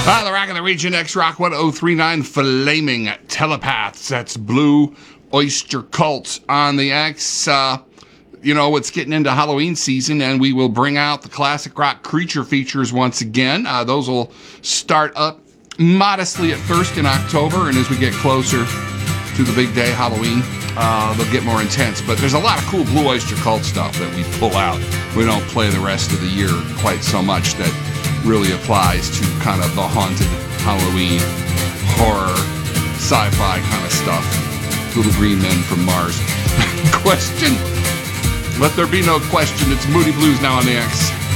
The Rock of the Region, X-Rock 1039, Flaming Telepaths. That's Blue Oyster Cult on the X. It's getting into Halloween season, and we will bring out the classic rock creature features once again. Those will start up modestly at first in October, and as we get closer to the big day, Halloween, they'll get more intense. But there's a lot of cool Blue Oyster Cult stuff that we pull out. We don't play the rest of the year quite so much. That really applies to kind of the haunted Halloween horror sci-fi kind of stuff. Little green men from Mars. Question. Let there be no question. It's Moody Blues now on the X.